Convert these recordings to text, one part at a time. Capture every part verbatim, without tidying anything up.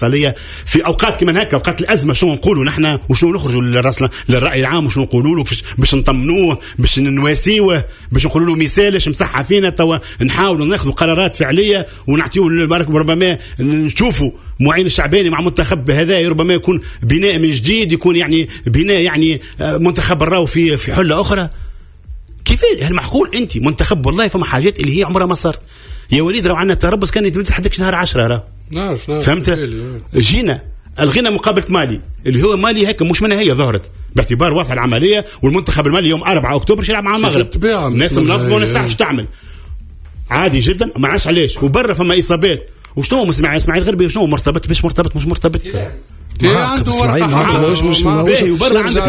الإيطالية في أوقات كمان هكا، أوقات الأزمة شنو نقولوا نحن وشنو نخرجوا للرأس للرأي العام وشنو نقولوا له باش نطمنوه باش نواسيوه باش نقولوا له مثالش مسحة فينا توا نحاولوا ناخذ قرارات فعلية ونعطيوه ربما نشوفوا معين الشعباني مع منتخب هذا ربما يكون بناء من جديد، يكون يعني بناء يعني منتخب الراو في في حلة أخرى. كيف هل معقول أنت منتخب والله فما حاجات اللي هي عمرها ما صارت يا وليد؟ راو عنا تربص كان يتحدث نهار عشرة راه نعرف نعرف فهمت. جينا الغينا مقابلة مالي اللي هو مالي هيك مش منها هي ظهرت باعتبار واضح العملية، والمنتخب المالي يوم أربعة أكتوبر يلعب مع المغرب الناس منظمة وناس تعرف تعمل عادي جدا ما عادش علاش. وبرا فما إصابات وشنو مسمع اسماعيل غربي شنو مرتبط مش مرتبط مش مرتبط عنده ورقة مش مش وبرا عندك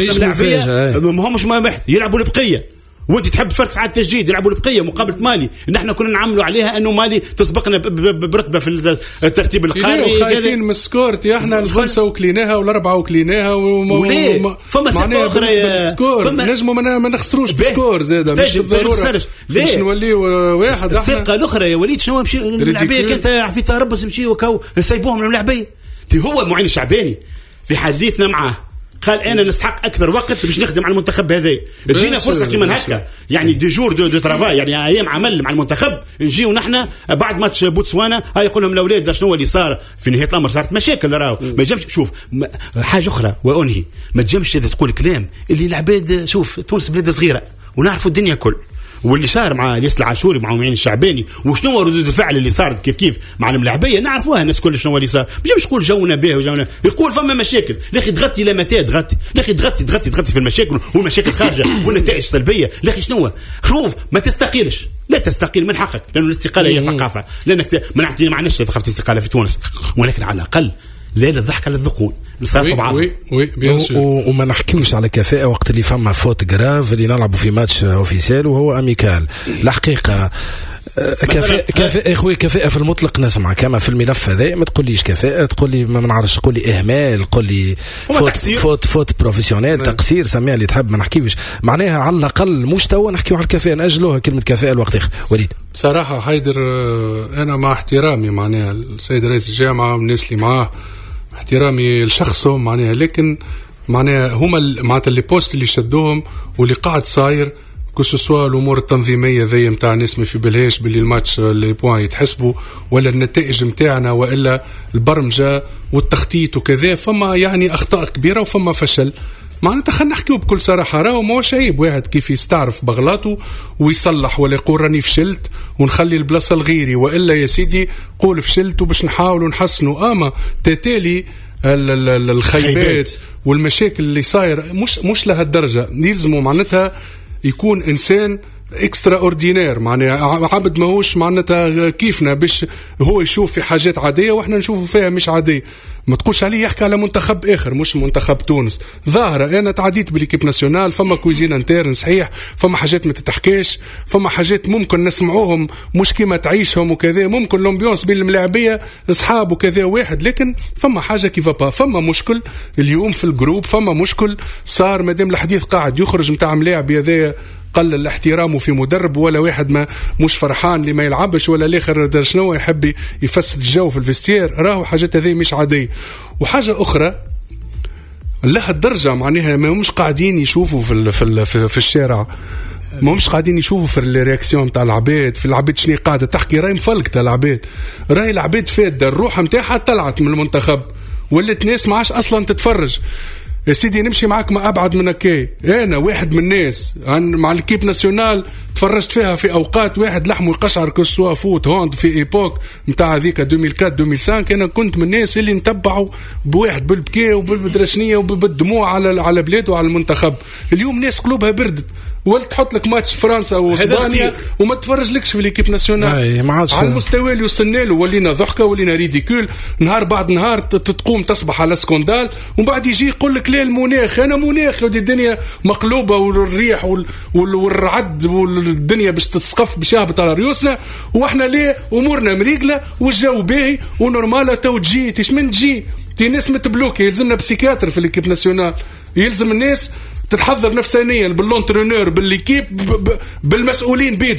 ما هم مش ما يلعبوا البقية وانت تحب فرق ساعات تجديد يلعبوا البقيه مقابله مالي ان احنا كنا نعملوا عليها انه مالي تسبقنا برتبه في الترتيب القاري. خايفين من السكور احنا الخمسه وكليناها والاربعه وكليناها وما فما ستة اخرى نجموا ما نخسروش بسكور زاده مش بالضروره باش نوليو واحد. السرقه الاخرى يا وليد شنو نمشي اللاعبيه كانت في تربص نمشيو وكاو نسيبوهم اللاعبيه. هو المعين الشعباني في حديثنا معه قال انا نستحق اكثر وقت باش نخدم على المنتخب هذا. تجينا فرصه كيما هكا يعني دي جور دو, دو ترافاي يعني ايام عمل مع المنتخب نجيو نحن بعد ماتش بوتسوانا هاي يقول لهم الاولاد شنو اللي صار في نهايه الامر صارت مشاكل راهو ما جمش. شوف حاجه اخرى وانهي ما تجمش اذا تقول كلام اللي العباد شوف تونس بلاد صغيره ونعرفوا الدنيا كل واللي صار مع الياس العاشوري مع معين الشعباني وشنو ردود الفعل اللي صارت كيف كيف مع الملاعبيه نعرفوها الناس كل شنو اللي صار. مش يقول جونا به وجونا يقول فما مشاكل يا اخي تغطي لا متى تغطي يا اخي تغطي تغطي تغطي في المشاكل والمشاكل خارجه والنتائج سلبيه يا اخي شنو شوف ما تستقيلش لا تستقيل من حقك لأن الاستقالة هي ثقافة لأنك منعتي معناش ثقافة الاستقالة في تونس ولكن على الأقل لا للضحك على الذقون نصرفوا بعض وي وي بيان سور وما نحكيوش على كفاءة وقت اللي فما فوت جراف اللي نلعبوا في ماتش اوفيسيال وهو اميكال. الحقيقة كفاءة كفاءة اخوي كفاءة في المطلق نسمع كما في الملف هذا ما تقوليش كفاءة تقول لي ما نعرفش تقول لي اهمال تقول لي فوت فوت فوت بروفيسيونيل تقصير سميها اللي تحب ما نحكيوش معناها على الاقل مستوى نحكيو على الكفاءة نأجلوها كلمة كفاءة الوقت اخر. وليد بصراحة حيدر انا مع احترامي معناها السيد رئيس الجامعة والناس اللي معاه احترامي لشخصه معناها لكن معناها هما معناتها اللي بوست اللي شدوهم واللي قاعد صاير كسوسوا الامور التنظيميه ذي نتاع ناس ما في بالهاش باللي الماتش اللي بوان يتحسبوا ولا النتائج نتاعنا والا البرمجه والتخطيط وكذا فما يعني اخطاء كبيره وفما فشل معناتها خلينا نحكيو بكل صراحه راهو ماهوش عيب واحد كيف يستعرف بغلاطه ويصلح ولا يقول راني فشلت ونخلي البلاصه لغيري والا يا سيدي قول فشلت وباش نحاولوا نحسنوا اما تتالي الخيبات والمشاكل اللي صاير مش مش لهالدرجه يلزموا معناتها يكون انسان اكسترا اوردينير معناها عبد ماهوش معناتها كيفنا باش هو يشوف في حاجات عاديه واحنا نشوفوا فيها مش عاديه. ما تقولش عليه يحكي على منتخب اخر مش منتخب تونس ظاهره انا تعديت بالكيب ناسيونال فما كويزين انترن صحيح فما حاجات ما تتحكيش فما حاجات ممكن نسمعوهم مش كيما تعيشهم وكذا ممكن الامبيونس بين الملاعبيه اصحاب وكذا واحد لكن فما حاجه كيف با فما مشكل اليوم في الجروب فما مشكل صار مادام الحديث قاعد يخرج نتاع ملاعب هذايا قلل احترامه في مدرب ولا واحد ما مش فرحان اللي ما يلعبش ولا الاخر در شنو يحب يفسد الجو في الفستير راهو حاجات هذه مش عاديه. وحاجه اخرى لها الدرجه معناها ما همش قاعدين يشوفوا في ال في ال في, في الشارع ما همش قاعدين يشوفوا في الرياكسيون تاع العباد في العباد شنو قاعده تحكي راهي مفلقه العباد راهي العباد فاده الروح نتاعها طلعت من المنتخب ولات ناس ما عادش اصلا تتفرج يا سيدي نمشي معك ما أبعد من هكايا أنا واحد من الناس مع الكيب ناسيونال تفرجت فيها في أوقات واحد لحمه يقشعر كسوا فوت هوند في إيبوك متاع ذيك ألفين وأربعة ألفين وخمسة أنا كنت من الناس اللي نتبعوا بواحد بالبكاء وبالمدرشنية وبالدموع على على بلاد وعلى المنتخب. اليوم ناس قلوبها بردت ولا تحط لك ماتش فرنسا واسبانيا وما تفرج لكش في ليكيب ناسيونال على المستوى اللي وصلنا له ولينا ضحكه ولينا ريديكول نهار بعد نهار تقوم تصبح على سكوندال ومن بعد يجي يقول لك لا المناخ انا مناخ ودي الدنيا مقلوبه والريح وال... وال... والرعد والدنيا باش تسقف باش يهبط على ريوسنا واحنا ليه امورنا مريقله والجو باهي ونورماله تو تجي تيش من تجي تي ناس متبلوكي يلزمنا بسيكاتر في ليكيب ناسيونال يلزم الناس تتحضر نفسانيا باللونترونور بالليكيب بالمسؤولين بيدهم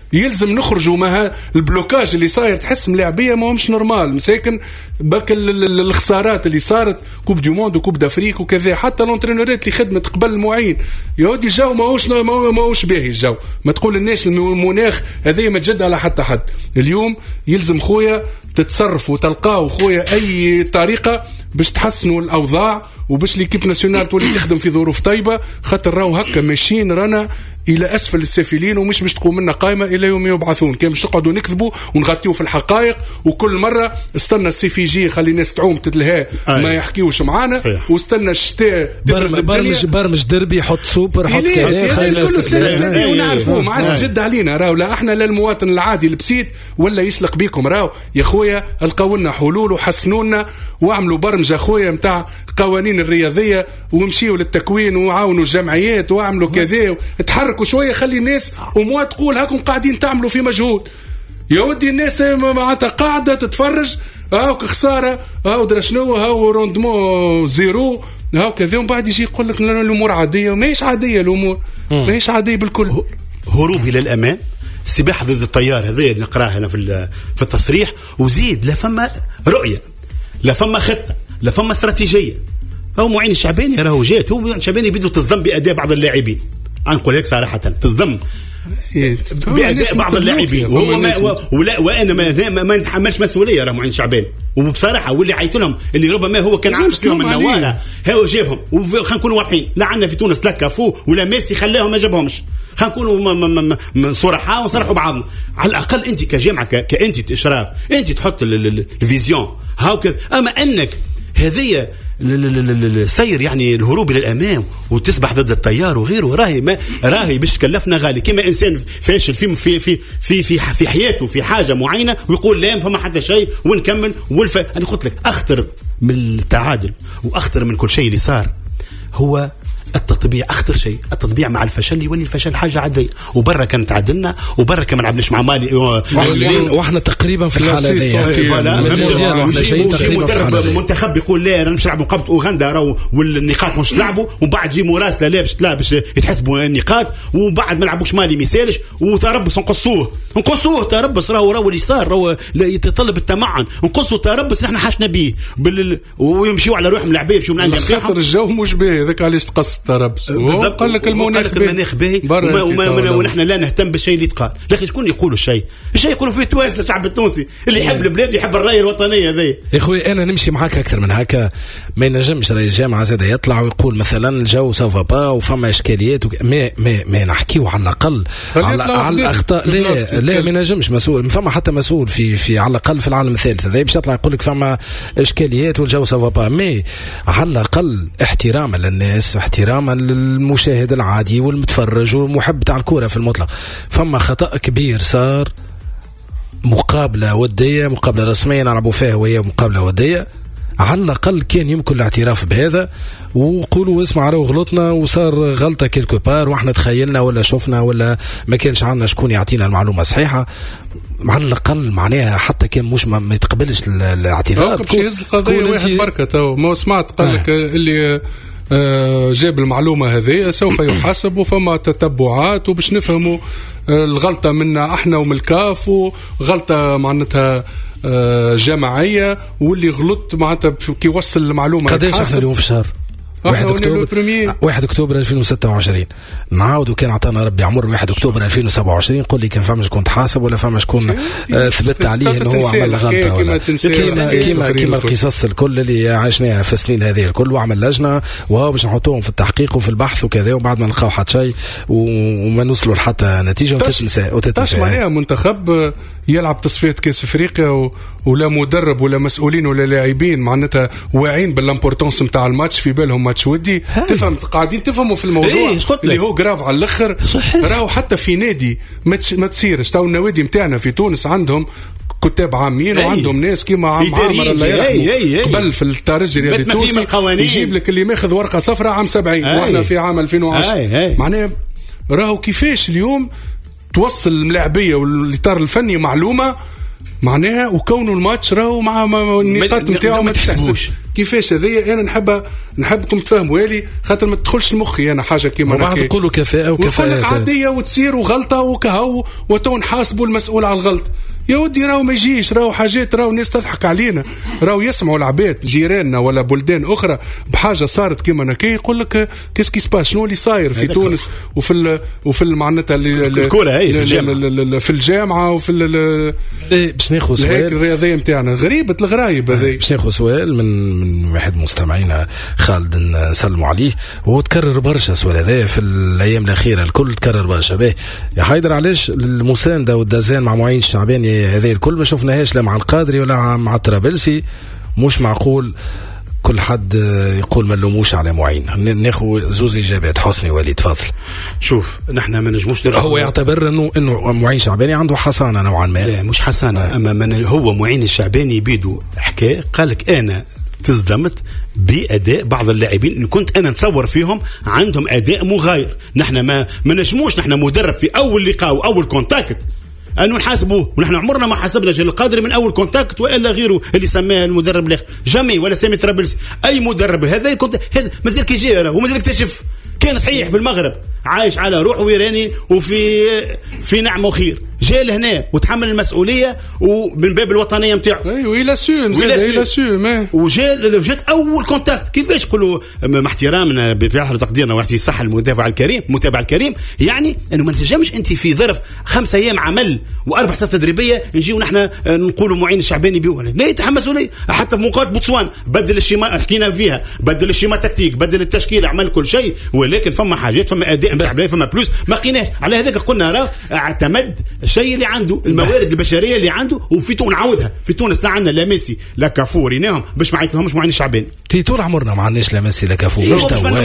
يلزم نخرجوا مع البلوكاج اللي صاير، تحس ملاعبيه ما همش نورمال مساكن باك الخسارات اللي صارت كوب دي موند وكوب دافريك وكذا. حتى لونترينورات اللي خدمت قبل المعين يا ودي الجو ماهوش ماهوش باهي الجو، ما تقول الناس المناخ هذا ما تجد على حتى حد. اليوم يلزم خويا تتصرف وتلقاو خويا اي طريقه باش تحسنوا الاوضاع وباش ليكيب ناسيونال تولي تخدم في ظروف طيبه، خاطر راهو هكا ماشيين رانا الى اسفل السافلين ومش باش تقوم لنا قائمه الى يوم يبعثون. كان باش نقعدوا نكذبوا ونغطيوا في الحقائق، وكل مره استنى السي في جي خلي الناس تعوم تتلهى ما يحكيوش معانا، واستنى الشتاء برمج برمج دربي حط سوبر حط كذا خلينا نستنى ونعرفوا ما عادش جد علينا راهو، لا احنا لا المواطن العادي البسيط ولا يسلق بيكم راهو يا خويا. القوا لنا حلول وحسنوا لنا واعملوا برمجه خويا نتاع قوانين الرياضيه ومشيوا للتكوين وعاونوا الجمعيات واعملوا كذا، تحركوا شويه خلي الناس وموا تقول هاكم قاعدين تعملوا في مجهود. يا ودي الناس معناتها قاعده تتفرج هاو خساره هاو درا شنو هاو روندمون زيرو هاو كذا، ومن بعد يجي يقول لك الامور عاديه. ماهيش عاديه الامور، ماهيش عاديه بالكل. هروب الى الامام، سباحه ضد التيار هذا نقراه هنا في في التصريح. وزيد لا فما رؤيه، لا فما خطه، لا فما استراتيجيه. هو معين الشعباني راهو جات، هو الشعباني بده تصدم باداء بعض اللاعبين، نقول هيك صراحه تصدم بأداء بعض اللاعبين، وهو ما ولا وانا ما, ما نتحملش مسؤوليه راه معين شعبان. وبصراحه واللي عيط لهم اللي ربما هو كان عارف فيهم النواره هو جابهم. وخلينا نكونوا واضحين، لا عندنا في تونس لا كافو ولا ميسي خلاهم ما جابهمش. خلينا نكونوا صراحه ونصرحوا بعضنا. على الاقل انت كجامعه كانت اشراف انت تحط الفيزيون هاكذا. اما انك هذه السير يعني الهروب الى الامام وتسبح ضد التيار وغيره، راهي ما راهي باش تكلفنا غالي. كما انسان فاشل في في في في في, في حياته في حاجه معينه ويقول لا فما حتى شيء ونكمل والف... انا قلت لك اخطر من التعادل واخطر من كل شيء اللي صار هو التطبيع. اخطر شيء التطبيع مع الفشل، يولي الفشل حاجه عاديه. وبرا كان تعادلنا وبرا كان ما لعبناش مع مالي واحنا تقريبا في الحاله هذه. مدرب منتخب يقول لا انا مش نلعب مقابله اوغندا راهو والنقاط مش تلعبوا، ومن بعد جي مراسله لا باش تلعب باش يتحسبوا النقاط، وبعد ما لعبوش مالي ما يسالش وتربص نقصوه نقصوه تربص راهو راهو اللي صار راهو يتطلب التمعن نقصوا تربص احنا حاشنا به بال... ويمشيوا على روحهم لاعبين يمشيوا من عندهم خاطر الجو مش باهي هذاك علاش تقص تربص. قال لك المناخ باهي ونحن لا نهتم بالشيء اللي يتقال. لكن شكون يقولوا الشيء الشيء يقولوا فيه توانسه الشعب التونسي اللي يحب البلاد يحب الرايه الوطنيه هذه. يا اخوي انا نمشي معاك اكثر من هكا. ما ينجمش رئيس الجامعه زاد يطلع ويقول مثلا الجو سوف با وفما اشكاليات وك... ما ما ما نحكيو على الاقل على, على الاخطاء. لا لا ما ينجمش مسؤول، فما حتى مسؤول في في على الاقل في العالم الثالث هذا باش يطلع يقول لك فما اشكاليات والجو سوف با. مي على الاقل احتراما للناس، احتراما للمشاهد العادي والمتفرج والمحب تاع الكوره في المطلق. فما خطأ كبير صار، مقابله وديه مقابله رسميه نلعبوا فيها وهي مقابله وديه، على الأقل كان يمكن الاعتراف بهذا وقولوا اسمع راهو غلطنا وصار غلطة كيلكو بار واحنا تخيلنا ولا شفنا ولا ما كانش عندنا شكون يعطينا المعلومة صحيحة. على الأقل معناها حتى كان مش ما يتقبلش الاعتذار. كل شيء القضية واحد بركة تو ما سمعت قال لك آه. اللي آه جاب المعلومة هذه سوف يحاسب وفما تتبعات وباش نفهموا آه الغلطة منا احنا ومن الكاف وغلطة معناتها آه جماعية واللي غلط معناتها كي وصل المعلومة. قداش احنا اليوم في الشهر؟ واحد أكتوبر واحد أكتوبر ألفين وستة وعشرين نعاود وكان عطانا ربي عمر واحد أكتوبر ألفين وسبعة وعشرين. قل لي كان فما شكون تحاسب ولا فما شكون ثبت عليه إنه هو عمل غلطة ولا كيما كيما كيما القصص الكل اللي عشناها في السنين هذه الكل وعمل لجنة وهو باش نحطوهم في التحقيق وفي البحث وكذا وبعد ما نلقاو حتى شيء وما نوصلوا لحتى نتيجة وتتنسى وتتنسى. معناها منتخب يلعب تصفية كأس أفريقيا ولا مدرب ولا مسؤولين ولا لاعبين معناتها واعين بالامبورتانس نتاع الماتش في بالهم ماتش ودي. تفهم قاعدين تفهموا في الموضوع إيه اللي هو جراف على الاخر. راهو حتى في نادي ما تصيرش تو النوادي نتاعنا في تونس عندهم كتاب عامين أي. وعندهم ناس كيما عام عامر الله يرحمه قبل في الترجي الرياضي التونسي يجيب لك اللي ماخذ ورقه صفراء عام سبعين واحنا في عام ألفين وعشرة. معناها راهو كيفاش اليوم توصل الملاعبيه والاطار الفني معلومه معناها وكونوا الماتش راهو مع النقاط نتاعو ما تحسبوش كيفاش هذيا انا نحب نحبكم تفهموا لي خاطر ما تدخلش لمخي انا حاجه كيما بعض يقولوا كفاءه وكفاءه عاديه وتصير وغلطه وكهو وتو نحاسبوا المسؤول على الغلط. يا ودي راهو ما يجيش، راهو حاجات، راهو ناس تضحك علينا، راهو يسمعوا العباد جيراننا ولا بلدان اخرى بحاجه صارت كيما نكي يقول لك كيس كي سباس شنو اللي صاير في تونس وفي ال وفي معناتها الكره هي في الجامعه في الجامعه وفي باش ناخذ سؤال الرياضيه نتاعنا غريبه الغرايب هذه. باش ناخذ سؤال من من واحد مستمعينا خالد نسلموا عليه، وهو تكرر برشا السؤال هذا في الايام الاخيره الكل تكرر برشا. باهي يا حيدر علاش المسانده والدزان مع معين الشعباني هذه الكل ما شفناهاش لا مع القادري ولا مع الطرابلسي؟ مش معقول كل حد يقول ما نلوموش على معين. ناخذ زوز اجابات. حسني وليد تفضل. شوف نحن ما نجموش هو يعتبر انه انه معين شعباني عنده حصانه نوعا ما. لا مش حصانه آه. اما من هو معين الشعباني بيدو حكى قال لك انا تصدمت باداء بعض اللاعبين ان كنت انا نتصور فيهم عندهم اداء مغاير. نحن ما ما نجموش نحن مدرب في اول لقاء واول كونتاكت انه نحاسبوه، ونحن عمرنا ما حاسبنا جلال القادري من اول كونتاكت والا غيره اللي سماه المدرب الاخر جميع ولا سامي طرابلسي. اي مدرب هذا كنت هذا مازال كيجي ومازال يكتشف. كان صحيح في المغرب عايش على روح ويراني وفي في نعمه وخير، جاء لهنا وتحمل المسؤوليه ومن باب الوطنيه نتاعو. ايوه الى سوم الى سوم وجاء جات اول كونتاكت. كيفاش نقولوا مع احترامنا بحر تقديرنا واحد صح المتابع الكريم المتابع الكريم يعني انه ما نتجمش انت في ظرف خمسة ايام عمل واربع سنوات تدريبيه نجيو نحن نقولوا معين الشعباني بيه. لا يتحمل مسؤوليه. حتى في مقابله بوتسوان بدل الشيما حكينا فيها، بدل الشيما تكتيك، بدل التشكيل، عمل كل شيء، ولكن فما حاجات فما اداء فما بلوس ما لقيناش. على هذاك قلنا راه اعتمد الشيء اللي عنده الموارد البشريه اللي عنده. وفي تونس نعاودها في تونس لا عندنا لا ميسي لا كافو ريناهم باش ما عيطلهمش معين الشعباني. تي طول عمرنا ما عندناش لا ميسي لا كافو. مش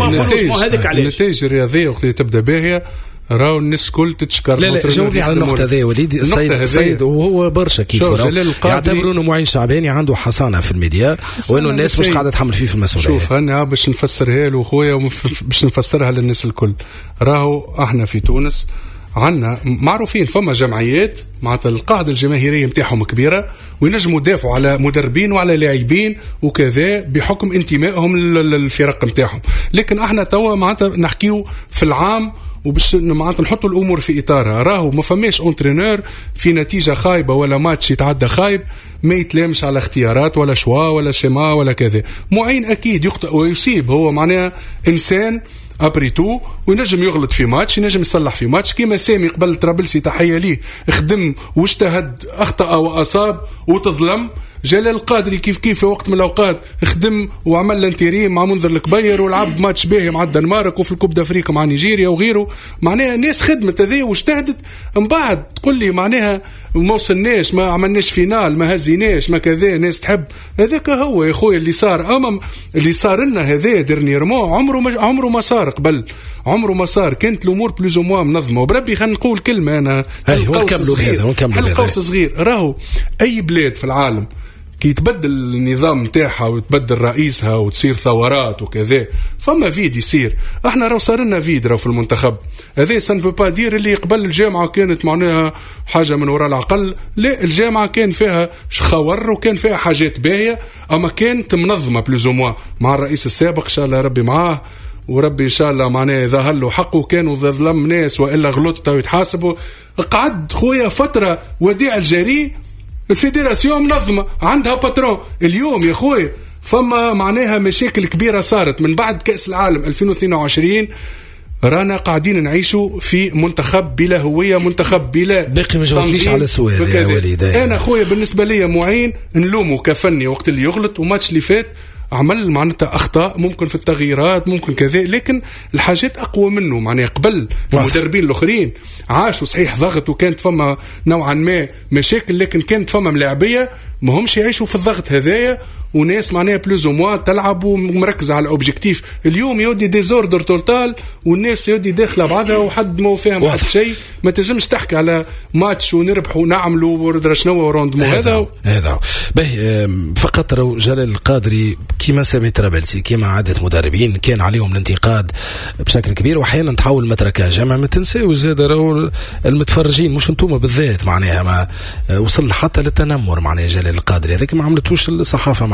هذاك علاش النتائج الرياضيه وقت تبدا باهيه راهو الناس كل تتشكر. لا لا جاوبني على النقطة هذه وليدي. السيد السيد وهو برشا كيف يعتبروا انه معين شعباني عنده حصانة في الميديا وانه الناس مش قاعدة تحمل فيه في المسؤولية. شوف انا باش نفسرها له خويا باش نفسرها للناس الكل. راهو احنا في تونس عنا معروفين فما جمعيات معناتها القاعدة الجماهيرية نتاعهم كبيرة وينجموا يدافعوا على مدربين وعلى لاعبين وكذا بحكم انتمائهم للفرق نتاعهم. لكن احنا توا معناتها نحكيو في العام وباش معناتها نحطوا الامور في اطارها. راهو ما فماش اونترينور في نتيجه خايبه ولا ماتش يتعدى خايب ما يتلامش على اختيارات ولا شوا ولا شما ولا كذا. معين اكيد يخطئ ويصيب، هو معناها انسان ابريتو وينجم يغلط في ماتش، ينجم يصلح في ماتش. كيما سامي قبل طرابلسي تحيه ليه خدم واجتهد اخطا واصاب وتظلم. جلال القادري كيف كيف في وقت من الأوقات خدم وعمل لانتيريم مع منذر الكبير ولعب ماتش باهي مع الدنمارك وفي الكوب دافريقيا مع نيجيريا وغيره. معناها ناس خدمت هذه واجتهدت. من بعد تقول لي معناها ما وصلناش ما عملناش فينال ما هزيناش ما كذا ناس تحب. هذاك هو يا خويا اللي صار. أمام اللي صار لنا هذا درنيرمون عمره ما عمره ما صار قبل، عمره ما صار. كانت الأمور بلوز موا منظمة. وبربي خلينا نقول كلمة أنا القوس صغير القوس صغير. راهو أي بلاد في العالم كي يتبدل النظام نتاعها ويتبدل رئيسها وتصير ثورات وكذا فما فيد يصير. احنا راهو صار لنا فيد راهو في المنتخب هذا. سان فو با دير اللي قبل الجامعه كانت معناها حاجه من وراء العقل. لا الجامعه كان فيها خور وكان فيها حاجات باهيه اما كانت منظمه بلوز موا مع الرئيس السابق ان شاء الله ربي معاه وربي ان شاء الله معناه ظهر له حقه كانوا ظلم ناس والا غلطوا ويتحاسبوا. قعد خويا فتره وديع الجري الفيدراسيون منظمة عندها باترون. اليوم يا خويا فما معناها مشاكل كبيرة صارت من بعد كأس العالم ألفين واثنين وعشرين. رانا قاعدين نعيشوا في منتخب بلا هوية، منتخب بلا باقي ما جاوبنيش على السؤال يا وليد. أنا خويا بالنسبة لي معين نلومه كفني وقت اللي يغلط وماتش اللي فات عمل معناتها أخطاء ممكن في التغييرات ممكن كذا لكن الحاجات أقوى منه. معناها قبل المدربين الآخرين عاشوا صحيح ضغط وكانت فما نوعا ما مشاكل لكن كانت فما ملاعبية ما همش يعيشوا في الضغط هذايا وناس معناها بلوز وموا تلعب ومركزة على الأوبجيكتيف. اليوم يودي ديزوردر تولتال والناس يودي داخلة بعضها وحد ما فاهم حد شيء. ما تجمش تحكي على ماتش ونربح ونعملوا وردر شنو وروندمو هذا هذا به. فقط لو جلال القادري كيما سامي طرابلسي كيما عدة مدربين كان عليهم الانتقاد بشكل كبير واحيانا تحول متركة جامعة. ما تنساو زاد راهو المتفرجين مش انتم بالذات معناها ما وصل حتى للتنمر معناها جلال القادري هذاك ما عملتوش الصحافة ما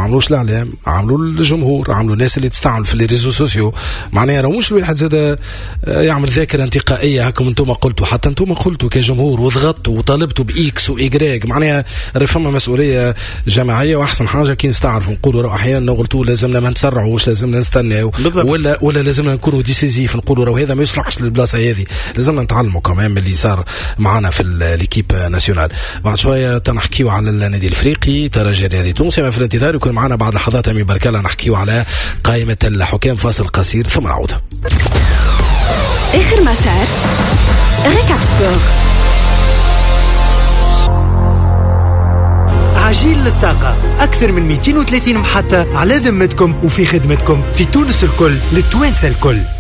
عملوش الاعلام، عملوا الجمهور، عملوا الناس اللي تستعمل في الريزو سوسيو. معناها راه مش الواحد زاد يعمل ذاكره انتقائيه هكم انتم قلتوا، حتى انتم قلتوا كجمهور وضغطتوا وطالبتوا باكس وايغريك. معناها راه فما مسؤوليه جماعيه، واحسن حاجه كي نستعرفوا نقولوا راه احيانا نغلطوا لازمنا ما نسرعوش، لازمنا نستناو، ولا ولا لازمنا نكونوا ديسيزيف نقولوا راه هذا ما يصلحش للبلاصه هذه، لازمنا نتعلموا كمان من اللي صار معنا في ليكيب ناسيونال. بعد شويه تنحكيوا على النادي الافريقي ترجي الرياضي التونسي. في الانتظار يكون معنا بعد لحظات امين بركاله نحكيوا على قائمه الحكام. فاصل قصير ثم نعود. اخر مسار ريكاب سبور. عجيل للطاقة، أكثر من مئتين وثلاثين محطة على ذمتكم وفي خدمتكم في تونس الكل للتوانسة الكل.